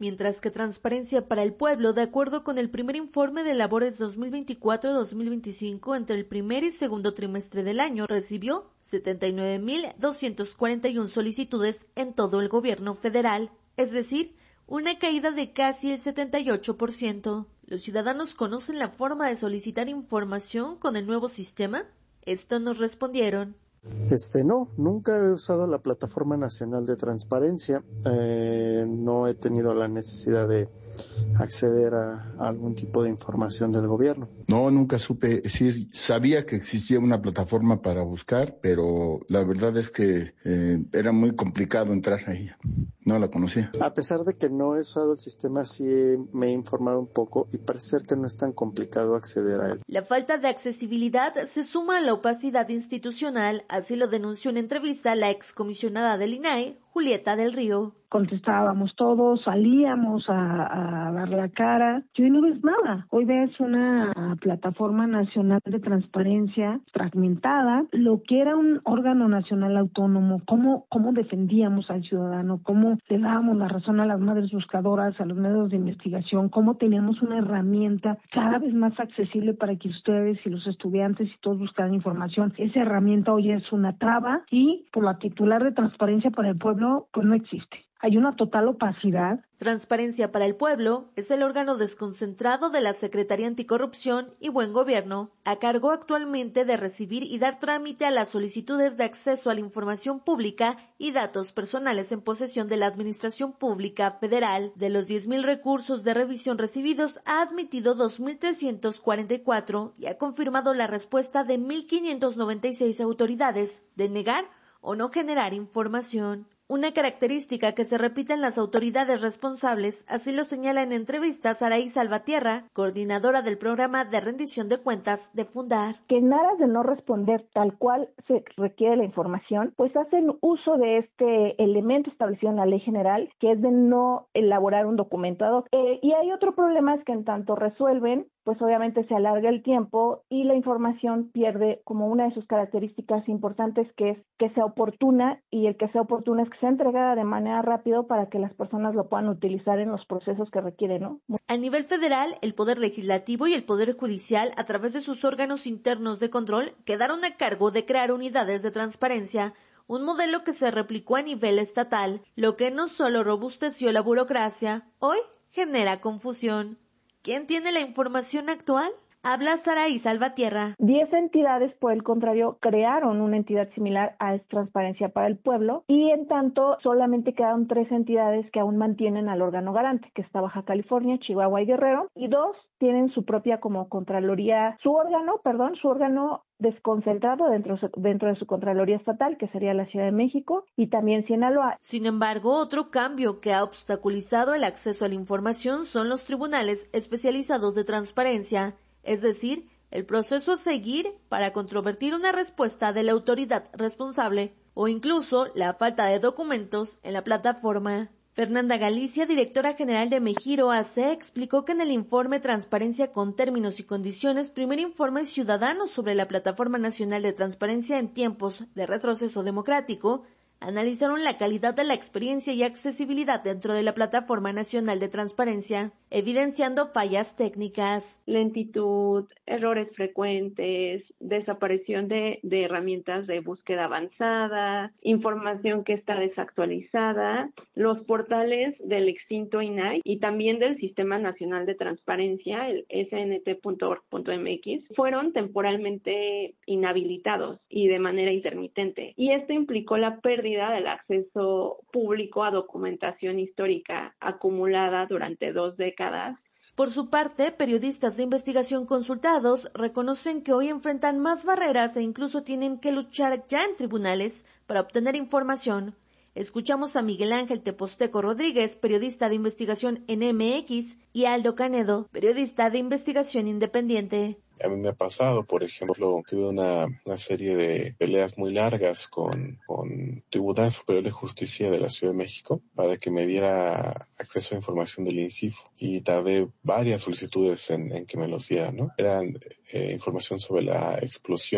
mientras que Transparencia para el Pueblo, de acuerdo con el primer informe de labores 2024-2025, entre el primer y segundo trimestre del año, recibió 79.241 solicitudes en todo el gobierno federal, es decir, una caída de casi el 78%. ¿Los ciudadanos conocen la forma de solicitar información con el nuevo sistema? Esto nos respondieron. No, nunca he usado la Plataforma Nacional de Transparencia. No he tenido la necesidad de acceder a algún tipo de información del gobierno. No, nunca supe. Sí, sabía que existía una plataforma para buscar, pero la verdad es que era muy complicado entrar ahí. No la conocía. A pesar de que no he usado el sistema, sí me he informado un poco y parece ser que no es tan complicado acceder a él. La falta de accesibilidad se suma a la opacidad institucional, así lo denunció en entrevista la excomisionada del INAI, Julieta del Río. Contestábamos todos, salíamos a dar la cara, y hoy no ves nada. Hoy ves una plataforma nacional de transparencia fragmentada, lo que era un órgano nacional autónomo, cómo defendíamos al ciudadano, cómo le dábamos la razón a las madres buscadoras, a los medios de investigación, cómo teníamos una herramienta cada vez más accesible para que ustedes y los estudiantes y todos buscaran información. Esa herramienta hoy es una traba y por la titular de Transparencia para el Pueblo, pues no existe. Hay una total opacidad. Transparencia para el Pueblo es el órgano desconcentrado de la Secretaría Anticorrupción y Buen Gobierno, a cargo actualmente de recibir y dar trámite a las solicitudes de acceso a la información pública y datos personales en posesión de la Administración Pública Federal. De los 10.000 recursos de revisión recibidos, ha admitido 2.344 y ha confirmado la respuesta de 1.596 autoridades de negar o no generar información. Una característica que se repite en las autoridades responsables, así lo señala en entrevistas Araí Salvatierra, coordinadora del programa de rendición de cuentas de Fundar. Que en aras de no responder tal cual se requiere la información, pues hacen uso de este elemento establecido en la ley general, que es de no elaborar un documento ad hoc. Y hay otro problema, es que en tanto resuelven, pues obviamente se alarga el tiempo y la información pierde como una de sus características importantes, que es que sea oportuna, y el que sea oportuna es que sea entregada de manera rápida para que las personas lo puedan utilizar en los procesos que requieren, ¿no? A nivel federal, el Poder Legislativo y el Poder Judicial, a través de sus órganos internos de control, quedaron a cargo de crear unidades de transparencia, un modelo que se replicó a nivel estatal, lo que no solo robusteció la burocracia, hoy genera confusión. ¿Quién tiene la información actual? Habla Araí Salvatierra. 10 entidades, por el contrario, crearon una entidad similar a Transparencia para el Pueblo, y en tanto solamente quedaron 3 entidades que aún mantienen al órgano garante, que está Baja California, Chihuahua y Guerrero, y 2 tienen su propia como Contraloría, su órgano desconcentrado dentro de su Contraloría Estatal, que sería la Ciudad de México, y también Sinaloa. Sin embargo, otro cambio que ha obstaculizado el acceso a la información son los tribunales especializados de transparencia, es decir, el proceso a seguir para controvertir una respuesta de la autoridad responsable o incluso la falta de documentos en la plataforma. Fernanda Galicia, directora general de Mejiro AC, explicó que en el informe Transparencia con términos y condiciones, primer informe ciudadano sobre la Plataforma Nacional de Transparencia en tiempos de retroceso democrático, analizaron la calidad de la experiencia y accesibilidad dentro de la Plataforma Nacional de Transparencia, evidenciando fallas técnicas. Lentitud, errores frecuentes, desaparición de herramientas de búsqueda avanzada, información que está desactualizada, los portales del extinto INAI y también del Sistema Nacional de Transparencia, el snt.org.mx, fueron temporalmente inhabilitados y de manera intermitente. Y esto implicó la pérdida del acceso público a documentación histórica acumulada durante 2 décadas. Por su parte, periodistas de investigación consultados reconocen que hoy enfrentan más barreras e incluso tienen que luchar ya en tribunales para obtener información. Escuchamos a Miguel Ángel Teposteco Rodríguez, periodista de investigación en MX, y a Aldo Canedo, periodista de investigación independiente. A mí me ha pasado, por ejemplo, que hubo una serie de peleas muy largas con Tribunal Superior de Justicia de la Ciudad de México para que me diera acceso a información del INCIFO, y tardé varias solicitudes en que me los diera, ¿no? Eran información sobre la explosión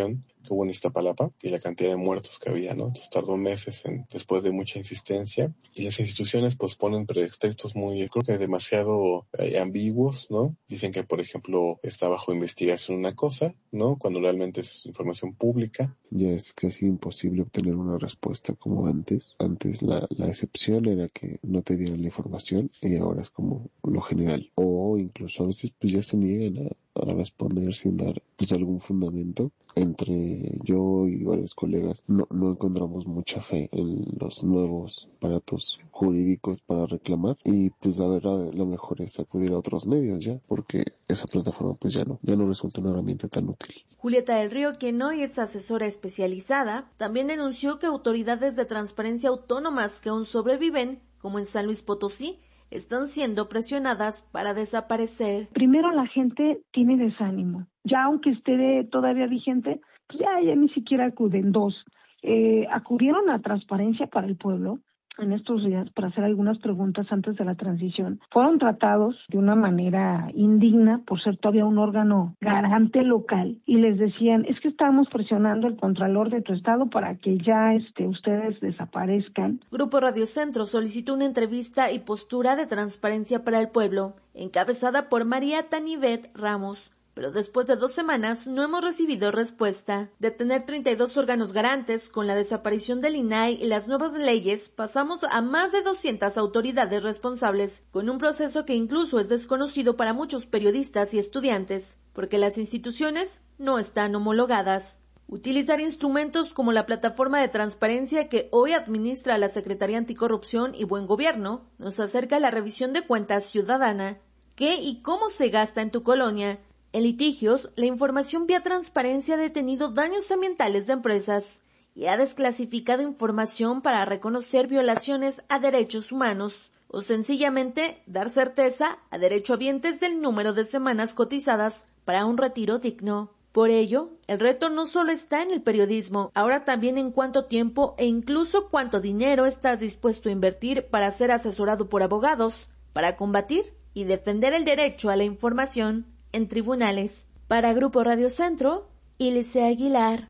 que hubo en Iztapalapa y la cantidad de muertos que había, ¿no? Entonces tardó meses después de mucha insistencia, y las instituciones pues ponen pretextos muy, creo que demasiado ambiguos, ¿no? Dicen que, por ejemplo, está bajo investigación una cosa, ¿no? Cuando realmente es información pública. Ya es casi imposible obtener una respuesta como antes. Antes la excepción era que no te dieran la información y ahora es como lo general. O incluso a veces pues ya se niegan a responder sin dar pues algún fundamento. Entre yo y varios colegas no encontramos mucha fe en los nuevos aparatos jurídicos para reclamar, y pues la verdad lo mejor es acudir a otros medios ya, porque esa plataforma pues ya no resulta una herramienta tan útil. Julieta del Río, quien hoy es asesora especializada, también denunció que autoridades de transparencia autónomas que aún sobreviven, como en San Luis Potosí, están siendo presionadas para desaparecer. Primero, la gente tiene desánimo. Ya aunque esté todavía vigente, pues ya ni siquiera acuden. Dos, acudieron a Transparencia para el Pueblo en estos días para hacer algunas preguntas antes de la transición. Fueron tratados de una manera indigna por ser todavía un órgano garante local, y les decían, es que estamos presionando al contralor de tu estado para que ya ustedes desaparezcan. Grupo Radio Centro solicitó una entrevista y postura de Transparencia para el Pueblo, encabezada por María Tanivet Ramos, pero después de 2 semanas no hemos recibido respuesta. De tener 32 órganos garantes, con la desaparición del INAI y las nuevas leyes, pasamos a más de 200 autoridades responsables, con un proceso que incluso es desconocido para muchos periodistas y estudiantes, porque las instituciones no están homologadas. Utilizar instrumentos como la plataforma de transparencia que hoy administra la Secretaría Anticorrupción y Buen Gobierno nos acerca a la revisión de cuentas ciudadana. ¿Qué y cómo se gasta en tu colonia? En litigios, la información vía transparencia ha detenido daños ambientales de empresas y ha desclasificado información para reconocer violaciones a derechos humanos o sencillamente dar certeza a derechohabientes del número de semanas cotizadas para un retiro digno. Por ello, el reto no solo está en el periodismo, ahora también en cuánto tiempo e incluso cuánto dinero estás dispuesto a invertir para ser asesorado por abogados, para combatir y defender el derecho a la información en tribunales. Para Grupo Radio Centro, Ilse Aguilar.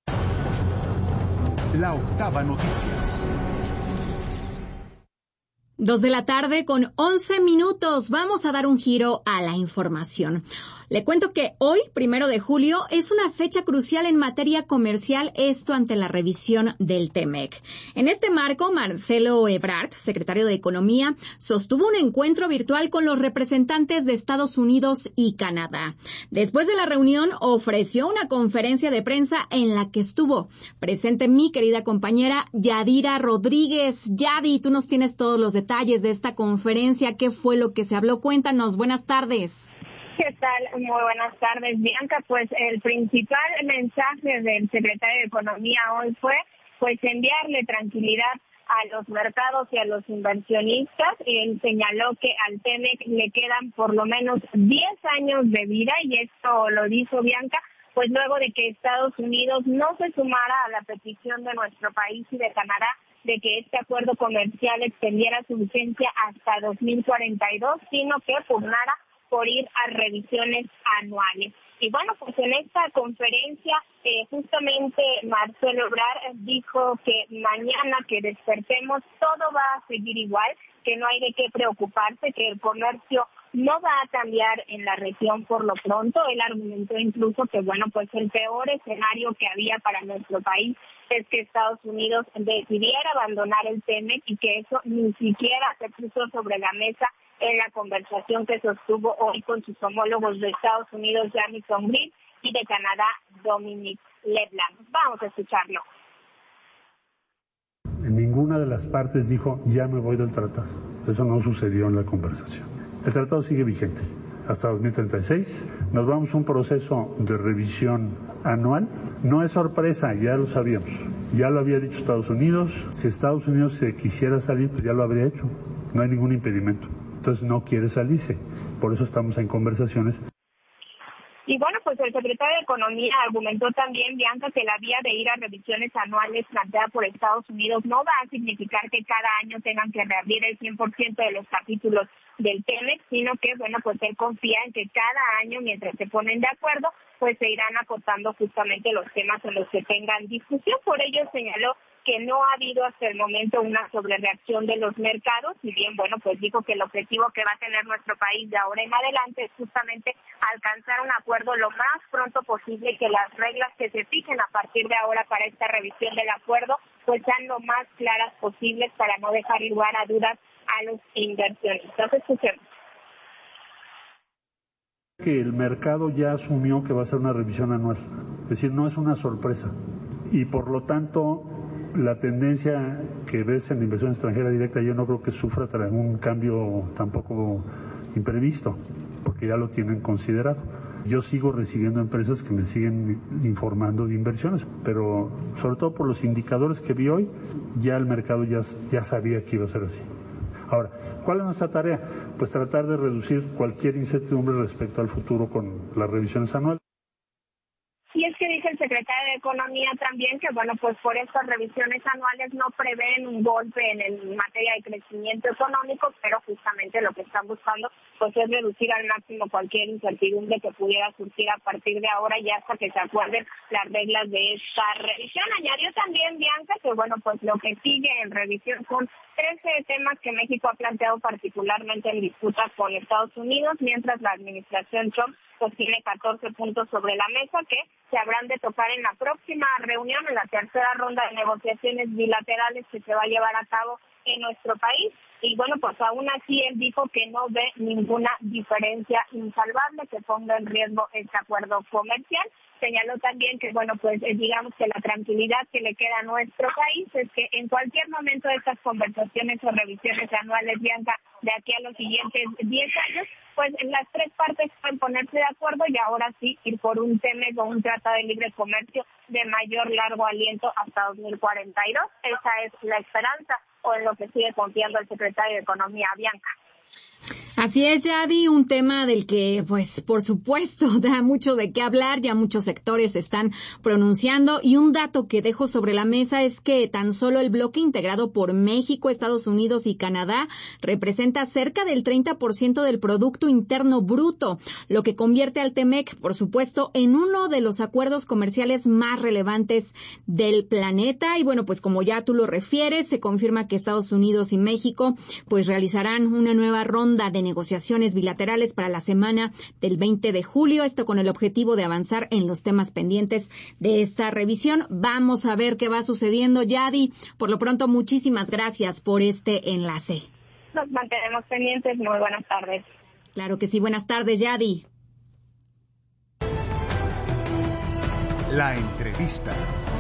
La Octava Noticias. 2:11 p.m. Vamos a dar un giro a la información. Le cuento que hoy, 1 de julio, es una fecha crucial en materia comercial, esto ante la revisión del TEMEC. En este marco, Marcelo Ebrard, secretario de Economía, sostuvo un encuentro virtual con los representantes de Estados Unidos y Canadá. Después de la reunión, ofreció una conferencia de prensa en la que estuvo presente mi querida compañera Yadira Rodríguez. Yadi, tú nos tienes todos los detalles de esta conferencia. ¿Qué fue lo que se habló? Cuéntanos. Buenas tardes. ¿Qué tal? Muy buenas tardes, Bianca. Pues el principal mensaje del secretario de Economía hoy fue enviarle tranquilidad a los mercados y a los inversionistas. Él señaló que al TEMEC le quedan por lo menos 10 años de vida, y esto lo dijo Bianca, pues luego de que Estados Unidos no se sumara a la petición de nuestro país y de Canadá de que este acuerdo comercial extendiera su vigencia hasta 2042, sino que pugnara por ir a revisiones anuales. Y bueno, pues en esta conferencia justamente Marcelo Ebrard dijo que mañana que despertemos todo va a seguir igual, que no hay de qué preocuparse, que el comercio no va a cambiar en la región por lo pronto. Él argumentó incluso que bueno, pues el peor escenario que había para nuestro país es que Estados Unidos decidiera abandonar el TEMEC, y que eso ni siquiera se puso sobre la mesa en la conversación que sostuvo hoy con sus homólogos de Estados Unidos, Jamison Green, y de Canadá, Dominic LeBlanc. Vamos a escucharlo. En ninguna de las partes dijo, ya me voy del tratado. Eso no sucedió en la conversación. El tratado sigue vigente hasta 2036. Nos vamos a un proceso de revisión anual. No es sorpresa, ya lo sabíamos. Ya lo había dicho Estados Unidos. Si Estados Unidos se quisiera salir, pues ya lo habría hecho. No hay ningún impedimento. Entonces no quiere salirse. Por eso estamos en conversaciones. Y bueno, pues el secretario de Economía argumentó también, Bianca, que la vía de ir a revisiones anuales planteada por Estados Unidos no va a significar que cada año tengan que reabrir el 100% de los capítulos del TEMEC, sino que, bueno, pues él confía en que cada año, mientras se ponen de acuerdo, pues se irán acotando justamente los temas en los que tengan discusión. Por ello señaló que no ha habido hasta el momento una sobrereacción de los mercados, y bien, bueno, pues dijo que el objetivo que va a tener nuestro país de ahora en adelante es justamente alcanzar un acuerdo lo más pronto posible, que las reglas que se fijen a partir de ahora para esta revisión del acuerdo pues sean lo más claras posibles para no dejar lugar a dudas a los inversionistas. Escuchemos. Que el mercado ya asumió que va a ser una revisión anual, es decir, no es una sorpresa, y por lo tanto la tendencia que ves en la inversión extranjera directa yo no creo que sufra un cambio tampoco imprevisto, porque ya lo tienen considerado. Yo sigo recibiendo empresas que me siguen informando de inversiones, pero sobre todo por los indicadores que vi hoy, ya el mercado ya sabía que iba a ser así. Ahora, ¿cuál es nuestra tarea? Pues tratar de reducir cualquier incertidumbre respecto al futuro con las revisiones anuales. Y es que dice el secretario de Economía también que, bueno, pues por estas revisiones anuales no prevén un golpe en materia de crecimiento económico, pero justamente lo que están buscando pues es reducir al máximo cualquier incertidumbre que pudiera surgir a partir de ahora y hasta que se acuerden las reglas de esta revisión. Añadió también, Bianca, que, bueno, pues lo que sigue en revisión son 13 temas que México ha planteado particularmente en disputas con Estados Unidos, mientras la administración Trump pues tiene 14 puntos sobre la mesa que se habrán de tocar en la próxima reunión, en la tercera ronda de negociaciones bilaterales que se va a llevar a cabo en nuestro país. Y bueno, pues aún así él dijo que no ve ninguna diferencia insalvable que ponga en riesgo este acuerdo comercial. Señaló también que, bueno, pues digamos que la tranquilidad que le queda a nuestro país es que en cualquier momento de estas conversaciones o revisiones anuales, Bianca, de aquí a los siguientes 10 años, pues las tres partes pueden ponerse de acuerdo y ahora sí ir por un TEMEC o un tratado de libre comercio de mayor largo aliento hasta 2042. Esa es la esperanza o en lo que sigue confiando el secretario de Economía, Bianca. Así es, Yadi, un tema del que, pues, por supuesto, da mucho de qué hablar, ya muchos sectores se están pronunciando, y un dato que dejo sobre la mesa es que tan solo el bloque integrado por México, Estados Unidos y Canadá representa cerca del 30% del Producto Interno Bruto, lo que convierte al TEMEC, por supuesto, en uno de los acuerdos comerciales más relevantes del planeta. Y bueno, pues como ya tú lo refieres, se confirma que Estados Unidos y México, pues, realizarán una nueva ronda de negociaciones bilaterales para la semana del 20 de julio, esto con el objetivo de avanzar en los temas pendientes de esta revisión. Vamos a ver qué va sucediendo, Yadi. Por lo pronto, muchísimas gracias por este enlace. Nos mantenemos pendientes. Muy buenas tardes. Claro que sí, buenas tardes, Yadi. La entrevista.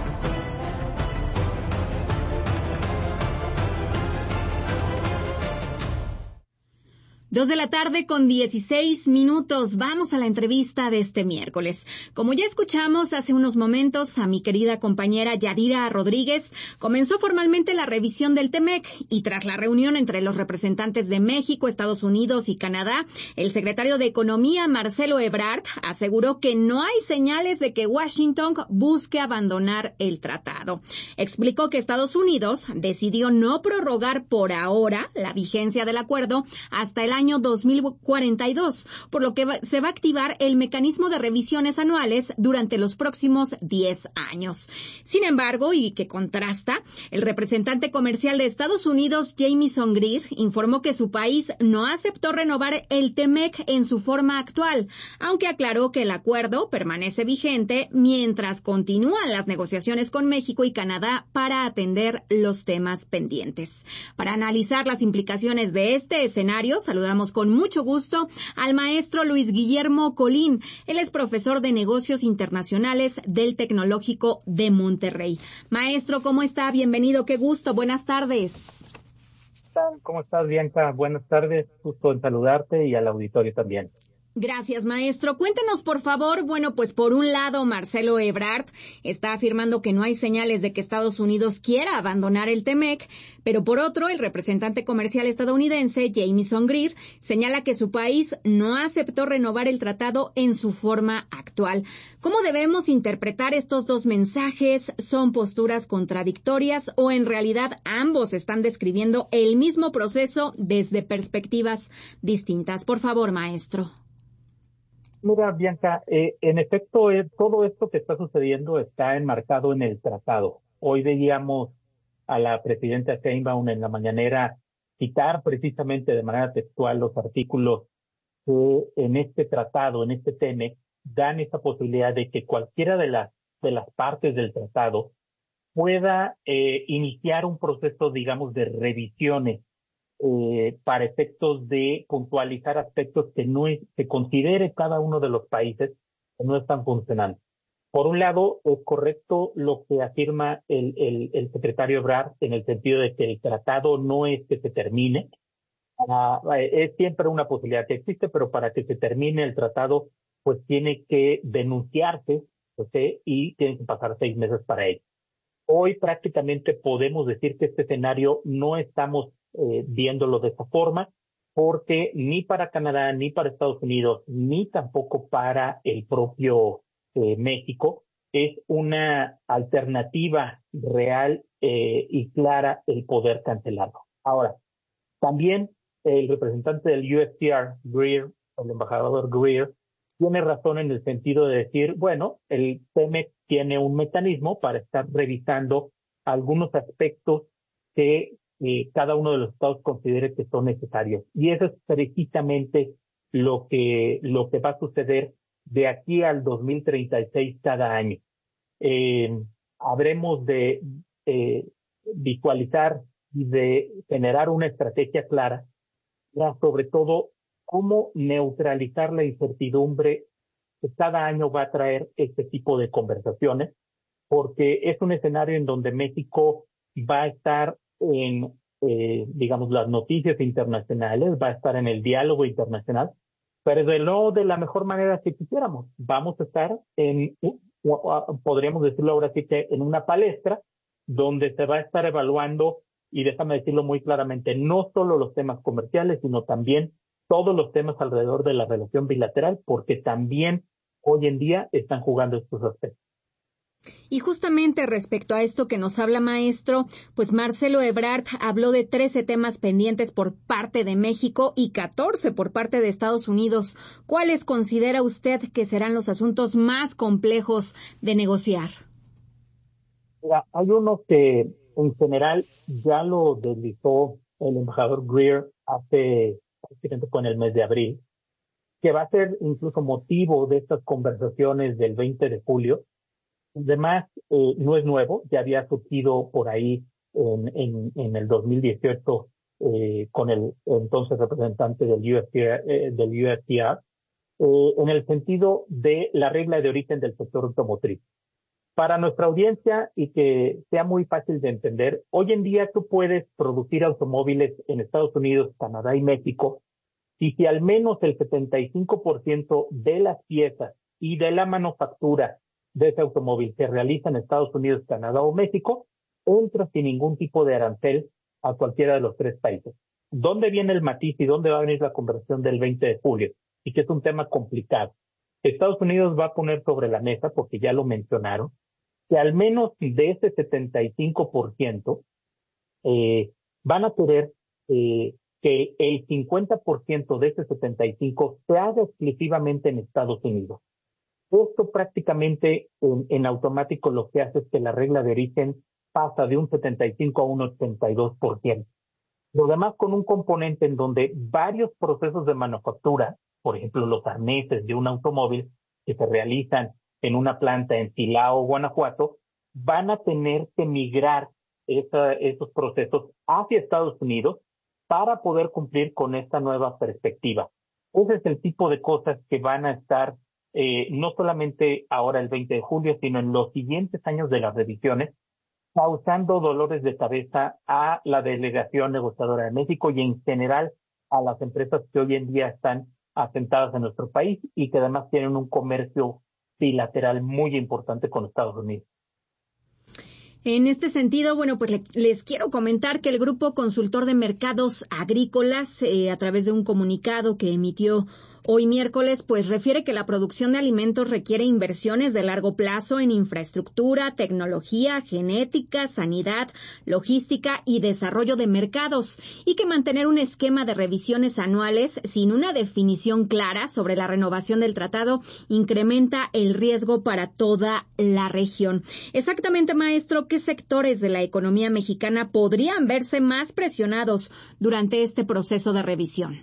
2:16 p.m. Vamos a la entrevista de este miércoles. Como ya escuchamos hace unos momentos a mi querida compañera Yadira Rodríguez, comenzó formalmente la revisión del TEMEC y tras la reunión entre los representantes de México, Estados Unidos y Canadá, el secretario de Economía, Marcelo Ebrard, aseguró que no hay señales de que Washington busque abandonar el tratado. Explicó que Estados Unidos decidió no prorrogar por ahora la vigencia del acuerdo hasta el año 2042, por lo que se va a activar el mecanismo de revisiones anuales durante los próximos 10 años. Sin embargo, y que contrasta, el representante comercial de Estados Unidos, Jamieson Greer, informó que su país no aceptó renovar el TEMEC en su forma actual, aunque aclaró que el acuerdo permanece vigente mientras continúan las negociaciones con México y Canadá para atender los temas pendientes. Para analizar las implicaciones de este escenario, saludamos con mucho gusto al maestro Luis Guillermo Colín. Él es profesor de negocios internacionales del Tecnológico de Monterrey. Maestro, ¿cómo está? Bienvenido, qué gusto. Buenas tardes. ¿Cómo estás, Bianca? Buenas tardes. Gusto en saludarte y al auditorio también. Gracias, maestro. Cuéntenos, por favor. Bueno, pues por un lado, Marcelo Ebrard está afirmando que no hay señales de que Estados Unidos quiera abandonar el TEMEC, pero por otro, el representante comercial estadounidense, Jamieson Greer, señala que su país no aceptó renovar el tratado en su forma actual. ¿Cómo debemos interpretar estos dos mensajes? ¿Son posturas contradictorias o en realidad ambos están describiendo el mismo proceso desde perspectivas distintas? Por favor, maestro. Mira, Bianca, en efecto, todo esto que está sucediendo está enmarcado en el tratado. Hoy veíamos a la presidenta Sheinbaum en la mañanera citar precisamente de manera textual los artículos que en este tratado, en este TEMEC, dan esa posibilidad de que cualquiera de las partes del tratado pueda iniciar un proceso, digamos, de revisiones para efectos de puntualizar aspectos que considere cada uno de los países que no están funcionando. Por un lado, es correcto lo que afirma el secretario Ebrard en el sentido de que el tratado no es que se termine. Es siempre una posibilidad que existe, pero para que se termine el tratado, pues tiene que denunciarse, ¿okay? Y tienen que pasar 6 meses para ello. Hoy prácticamente podemos decir que este escenario no estamos viéndolo de esa forma, porque ni para Canadá, ni para Estados Unidos, ni tampoco para el propio México es una alternativa real y clara el poder cancelarlo. Ahora, también el representante del USTR, Greer, el embajador Greer, tiene razón en el sentido de decir, bueno, el TEMEC tiene un mecanismo para estar revisando algunos aspectos que cada uno de los estados considere que son necesarios. Y eso es precisamente lo que va a suceder de aquí al 2036 cada año. Habremos de visualizar y de generar una estrategia clara, sobre todo cómo neutralizar la incertidumbre que cada año va a traer este tipo de conversaciones, porque es un escenario en donde México va a estar en, digamos, las noticias internacionales, va a estar en el diálogo internacional, pero no de la mejor manera que quisiéramos. Vamos a estar podríamos decirlo ahora sí que en una palestra donde se va a estar evaluando, y déjame decirlo muy claramente, no solo los temas comerciales, sino también todos los temas alrededor de la relación bilateral, porque también hoy en día están jugando estos aspectos. Y justamente respecto a esto que nos habla, maestro, pues Marcelo Ebrard habló de 13 temas pendientes por parte de México y 14 por parte de Estados Unidos. ¿Cuáles considera usted que serán los asuntos más complejos de negociar? Mira, hay uno que en general ya lo deslizó el embajador Greer hace con el mes de abril, que va a ser incluso motivo de estas conversaciones del 20 de julio. Además, no es nuevo, ya había surgido por ahí en el 2018 con el entonces representante del USTR, en el sentido de la regla de origen del sector automotriz. Para nuestra audiencia y que sea muy fácil de entender, hoy en día tú puedes producir automóviles en Estados Unidos, Canadá y México, y si al menos el 75% de las piezas y de la manufactura de ese automóvil se realiza en Estados Unidos, Canadá o México, entra sin ningún tipo de arancel a cualquiera de los 3 países. ¿Dónde viene el matiz y dónde va a venir la conversión del 20 de julio? Y que es un tema complicado. Estados Unidos va a poner sobre la mesa, porque ya lo mencionaron, que al menos de ese 75% van a querer que el 50% de ese 75% se haga exclusivamente en Estados Unidos. Esto prácticamente en automático lo que hace es que la regla de origen pasa de un 75 a un 82%. Lo demás con un componente en donde varios procesos de manufactura, por ejemplo los arneses de un automóvil que se realizan en una planta en Silao, Guanajuato, van a tener que migrar esos procesos hacia Estados Unidos para poder cumplir con esta nueva perspectiva. Ese es el tipo de cosas que van a estar no solamente ahora el 20 de julio, sino en los siguientes años de las revisiones, causando dolores de cabeza a la delegación negociadora de México y en general a las empresas que hoy en día están asentadas en nuestro país y que además tienen un comercio bilateral muy importante con Estados Unidos. En este sentido, bueno, pues les quiero comentar que el Grupo Consultor de Mercados Agrícolas, a través de un comunicado que emitió hoy miércoles, pues refiere que la producción de alimentos requiere inversiones de largo plazo en infraestructura, tecnología, genética, sanidad, logística y desarrollo de mercados, y que mantener un esquema de revisiones anuales sin una definición clara sobre la renovación del tratado incrementa el riesgo para toda la región. Exactamente, maestro, ¿qué sectores de la economía mexicana podrían verse más presionados durante este proceso de revisión?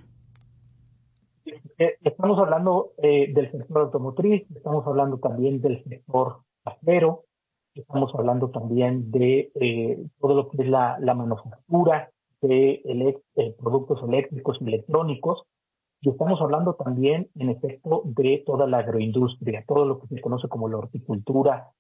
Estamos hablando del sector automotriz, estamos hablando también del sector acero, estamos hablando también de todo lo que es la manufactura de productos eléctricos y electrónicos, y estamos hablando también, en efecto, de toda la agroindustria, todo lo que se conoce como la horticultura,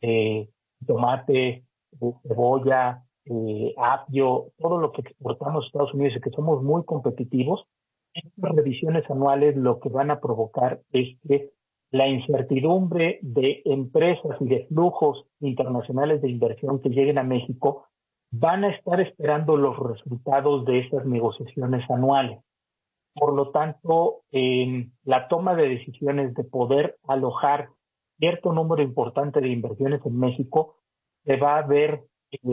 tomate, cebolla, apio, todo lo que exportamos a Estados Unidos y que somos muy competitivos. Estas revisiones anuales lo que van a provocar es que la incertidumbre de empresas y de flujos internacionales de inversión que lleguen a México van a estar esperando los resultados de esas negociaciones anuales. Por lo tanto, la toma de decisiones de poder alojar cierto número importante de inversiones en México se va a ver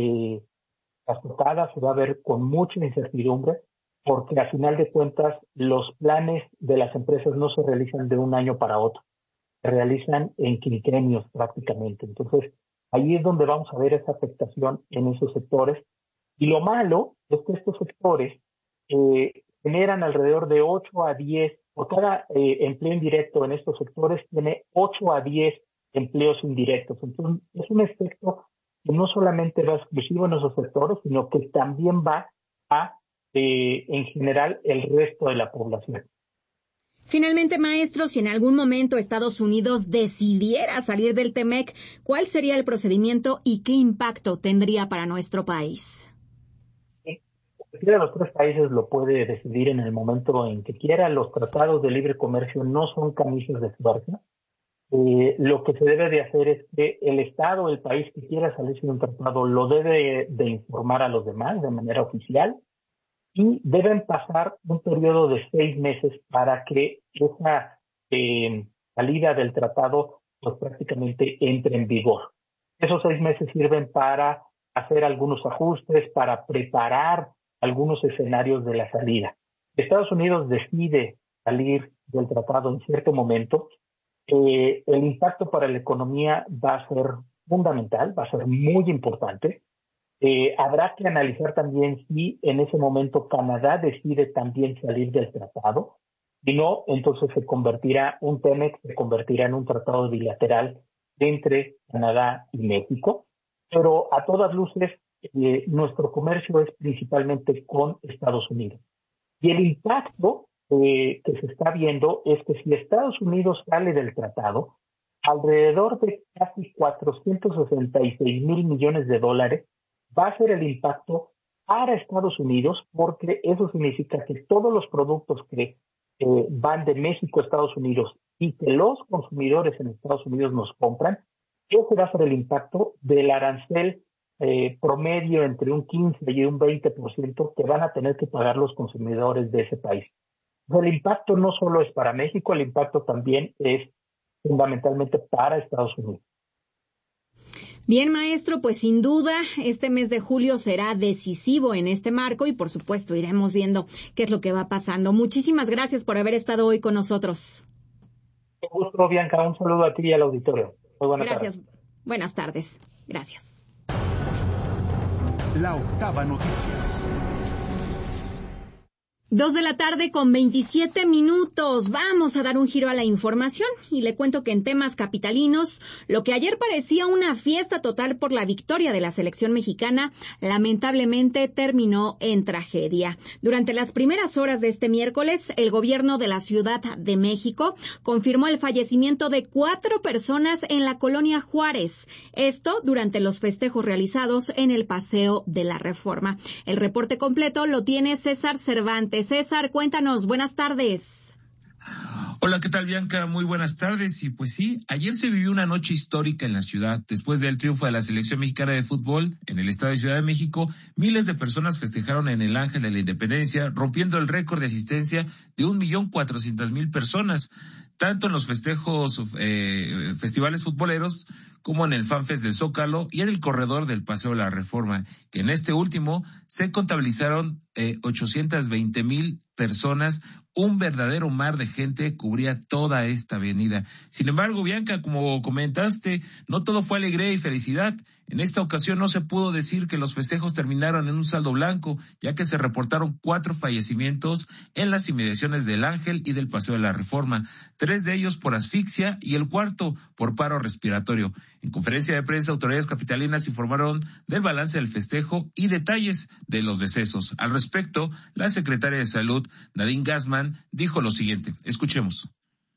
azotada, se va a ver con mucha incertidumbre, porque a final de cuentas los planes de las empresas no se realizan de un año para otro, se realizan en quinquenios prácticamente. Entonces, ahí es donde vamos a ver esa afectación en esos sectores. Y lo malo es que estos sectores generan alrededor de 8 a 10, por cada empleo indirecto en estos sectores tiene 8 a 10 empleos indirectos. Entonces, es un efecto que no solamente va exclusivo en esos sectores, sino que también va a, en general, el resto de la población. Finalmente, maestro, si en algún momento Estados Unidos decidiera salir del TEMEC, ¿cuál sería el procedimiento y qué impacto tendría para nuestro país? Cualquiera de los tres países lo puede decidir en el momento en que quiera. Los tratados de libre comercio no son camisas de fuerza. Lo que se debe de hacer es que el Estado, el país que quiera salirse de un tratado, lo debe de informar a los demás de manera oficial, y deben pasar un periodo de 6 meses para que esa salida del tratado pues prácticamente entre en vigor. Esos 6 meses sirven para hacer algunos ajustes, para preparar algunos escenarios de la salida. Estados Unidos decide salir del tratado en cierto momento, el impacto para la economía va a ser fundamental, va a ser muy importante. Habrá que analizar también si en ese momento Canadá decide también salir del tratado. Si no, entonces un TEMEC se convertirá en un tratado bilateral entre Canadá y México. Pero a todas luces, nuestro comercio es principalmente con Estados Unidos. Y el impacto que se está viendo es que si Estados Unidos sale del tratado, alrededor de casi 466 mil millones de dólares va a ser el impacto para Estados Unidos, porque eso significa que todos los productos que van de México a Estados Unidos y que los consumidores en Estados Unidos nos compran, ese va a ser el impacto del arancel promedio entre un 15 y un 20% que van a tener que pagar los consumidores de ese país. El impacto no solo es para México, el impacto también es fundamentalmente para Estados Unidos. Bien, maestro, pues sin duda este mes de julio será decisivo en este marco y por supuesto iremos viendo qué es lo que va pasando. Muchísimas gracias por haber estado hoy con nosotros. Un gusto, Bianca. Un saludo a ti y al auditorio. Muy buenas tardes. Gracias. Buenas tardes. Gracias. La Octava Noticias. 2:27 p.m. Vamos a dar un giro a la información y le cuento que en temas capitalinos, lo que ayer parecía una fiesta total por la victoria de la selección mexicana, lamentablemente terminó en tragedia. Durante las primeras horas de este miércoles, el gobierno de la Ciudad de México confirmó el fallecimiento de 4 personas en la colonia Juárez. Esto durante los festejos realizados en el Paseo de la Reforma. El reporte completo lo tiene César Cervantes. César, cuéntanos, buenas tardes. Hola, ¿qué tal, Bianca? Muy buenas tardes. Y pues sí, ayer se vivió una noche histórica en la ciudad. Después del triunfo de la selección mexicana de fútbol en el estadio de Ciudad de México, miles de personas festejaron en el Ángel de la Independencia, rompiendo el récord de asistencia de 1.400.000 personas, tanto en los festivales futboleros como en el FanFest del Zócalo y en el corredor del Paseo de la Reforma, que en este último se contabilizaron 820.000 personas. Un verdadero mar de gente cubría toda esta avenida. Sin embargo, Bianca, como comentaste, no todo fue alegría y felicidad. En esta ocasión no se pudo decir que los festejos terminaron en un saldo blanco, ya que se reportaron 4 fallecimientos en las inmediaciones del Ángel y del Paseo de la Reforma, 3 de ellos por asfixia y el 4 por paro respiratorio. En conferencia de prensa, autoridades capitalinas informaron del balance del festejo y detalles de los decesos. Al respecto, la secretaria de Salud, Nadine Gassman, dijo lo siguiente. Escuchemos.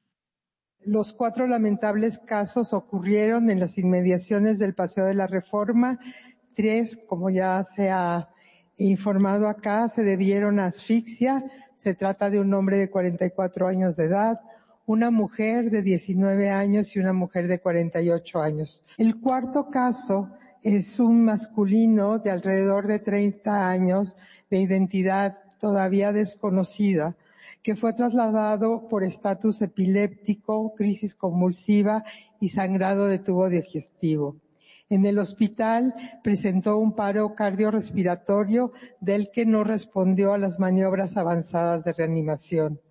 Los 4 lamentables casos ocurrieron en las inmediaciones del Paseo de la Reforma. 3, como ya se ha informado acá, se debieron a asfixia. Se trata de un hombre de 44 años de edad, una mujer de 19 años y una mujer de 48 años. El 4º caso es un masculino de alrededor de 30 años, de identidad todavía desconocida, que fue trasladado por estatus epiléptico, crisis convulsiva y sangrado de tubo digestivo. En el hospital presentó un paro cardiorrespiratorio del que no respondió a las maniobras avanzadas de reanimación.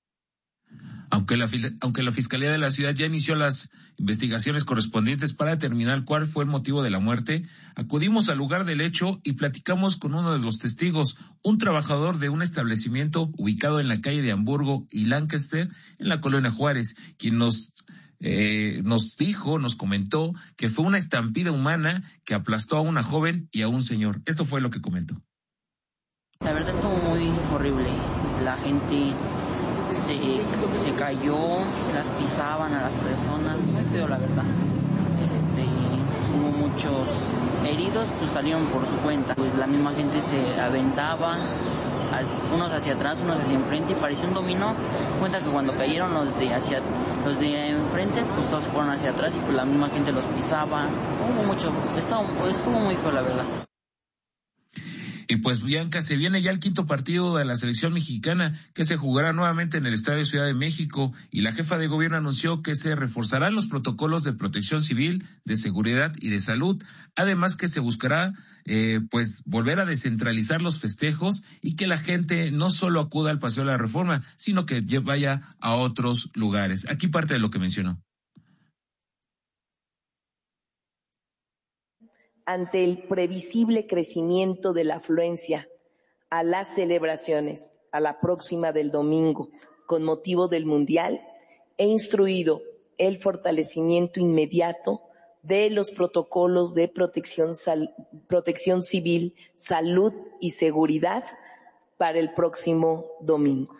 Aunque la Fiscalía de la Ciudad ya inició las investigaciones correspondientes para determinar cuál fue el motivo de la muerte, acudimos al lugar del hecho y platicamos con uno de los testigos, un trabajador de un establecimiento ubicado en la calle de Hamburgo y Lancaster, en la colonia Juárez, quien nos comentó que fue una estampida humana que aplastó a una joven y a un señor. Esto fue lo que comentó. La verdad estuvo muy horrible. La gente se cayó, las pisaban a las personas, muy feo la verdad. Hubo muchos heridos, pues salieron por su cuenta. Pues la misma gente se aventaba, unos hacia atrás, unos hacia enfrente, y parecía un dominó. Cuenta que cuando cayeron los de enfrente, pues todos se fueron hacia atrás y pues la misma gente los pisaba. Estuvo muy feo la verdad. Y pues, Bianca, se viene ya el 5º partido de la selección mexicana, que se jugará nuevamente en el Estadio Ciudad de México, y la jefa de gobierno anunció que se reforzarán los protocolos de protección civil, de seguridad y de salud, además que se buscará volver a descentralizar los festejos y que la gente no solo acuda al Paseo de la Reforma, sino que vaya a otros lugares. Aquí parte de lo que mencionó. Ante el previsible crecimiento de la afluencia a las celebraciones, a la próxima del domingo, con motivo del Mundial, he instruido el fortalecimiento inmediato de los protocolos de protección civil, salud y seguridad para el próximo domingo.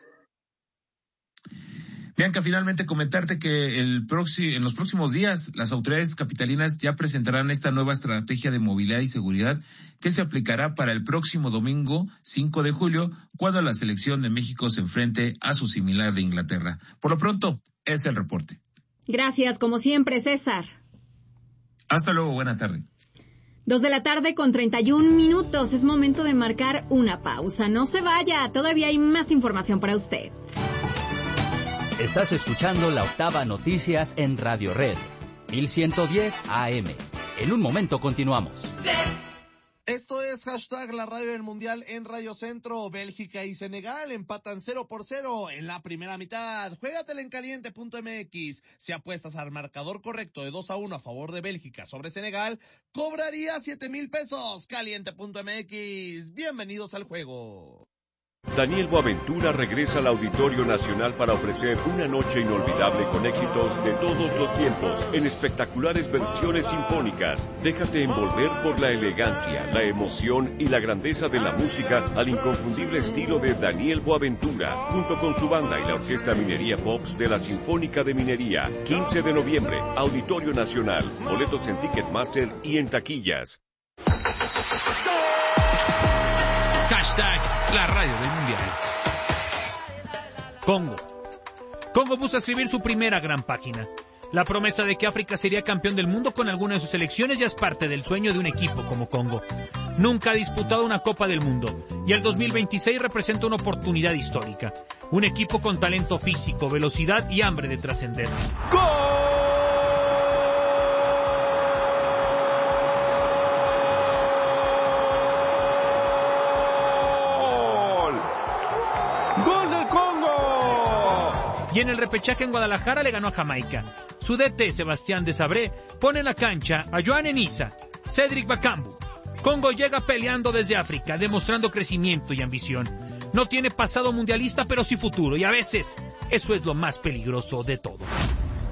Bianca, finalmente comentarte que en los próximos días las autoridades capitalinas ya presentarán esta nueva estrategia de movilidad y seguridad que se aplicará para el próximo domingo 5 de julio, cuando la selección de México se enfrente a su similar de Inglaterra. Por lo pronto, es el reporte. Gracias, como siempre, César. Hasta luego, buena tarde. 2:31 p.m. Es momento de marcar una pausa. No se vaya, todavía hay más información para usted. Estás escuchando La Octava Noticias en Radio Red, 1110 AM. En un momento continuamos. Esto es hashtag la radio del Mundial en Radio Centro. Bélgica y Senegal empatan 0-0 en la primera mitad. Juégatela en caliente.mx. Si apuestas al marcador correcto de 2-1 a favor de Bélgica sobre Senegal, cobraría 7,000 pesos. Caliente.mx. Bienvenidos al juego. Daniel Boaventura regresa al Auditorio Nacional para ofrecer una noche inolvidable con éxitos de todos los tiempos en espectaculares versiones sinfónicas. Déjate envolver por la elegancia, la emoción y la grandeza de la música al inconfundible estilo de Daniel Boaventura, junto con su banda y la Orquesta Minería Pops de la Sinfónica de Minería. 15 de noviembre, Auditorio Nacional. Boletos en Ticketmaster y en taquillas. Hashtag la radio del Mundial. Congo busca escribir su primera gran página. La promesa de que África sería campeón del mundo con alguna de sus selecciones ya es parte del sueño de un equipo como Congo. Nunca ha disputado una Copa del Mundo y el 2026 representa una oportunidad histórica. Un equipo con talento físico, velocidad y hambre de trascender. ¡Gol! ¡Gol del Congo! Y en el repechaje en Guadalajara le ganó a Jamaica. Su DT, Sebastián Desabré, pone en la cancha a Joan Enisa, Cedric Bakambu. Congo llega peleando desde África, demostrando crecimiento y ambición. No tiene pasado mundialista, pero sí futuro, y a veces eso es lo más peligroso de todo.